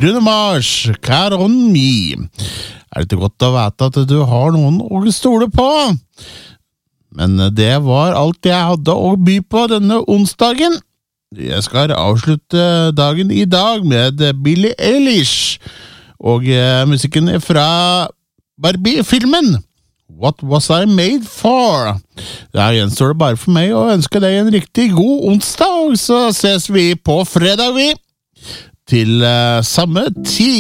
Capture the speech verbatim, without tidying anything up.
Bruno Mars, Care on Me. Er det ikke godt å vite at du har noen å stole på? Men det var alt jeg hadde å by på denne onsdagen. Jeg skal avslutte dagen i dag med Billie Eilish og eh, musikken fra Barbie-filmen What Was I Made For? Der gjenstår det bare for meg å ønske deg en riktig god onsdag, så ses vi på fredag vi til eh, samme tid.